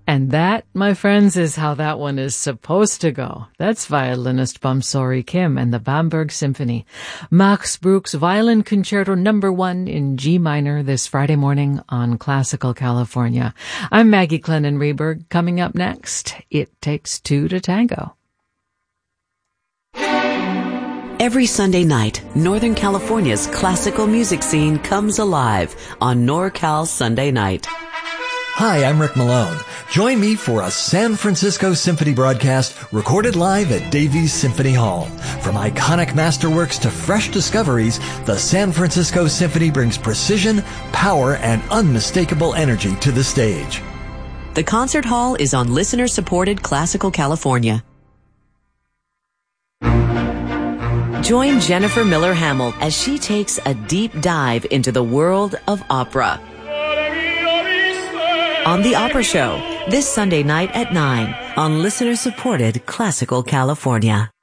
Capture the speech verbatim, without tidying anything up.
And that, my friends, is how that one is supposed to go. That's violinist Bamsori Kim and the Bamberg Symphony. Max Bruch's Violin Concerto Number One in G minor this Friday morning on Classical California. I'm Maggie Clennon-Reberg. Coming up next, It Takes Two to Tango. Every Sunday night, Northern California's classical music scene comes alive on NorCal Sunday Night. Hi, I'm Rick Malone. Join me for a San Francisco Symphony broadcast recorded live at Davies Symphony Hall. From iconic masterworks to fresh discoveries, the San Francisco Symphony brings precision, power, and unmistakable energy to the stage. The concert hall is on listener-supported Classical California. Join Jennifer Miller Hamill as she takes a deep dive into the world of opera. On The Opera Show, this Sunday night at nine on listener-supported Classical California.